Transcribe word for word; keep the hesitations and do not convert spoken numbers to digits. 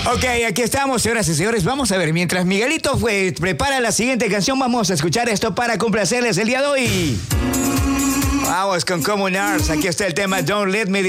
Ok, aquí estamos, señoras y señores. Vamos a ver, mientras Miguelito fue, prepara la siguiente canción, vamos a escuchar esto para complacerles el día de hoy. Vamos con Common Arts. Aquí está el tema Don't Let Me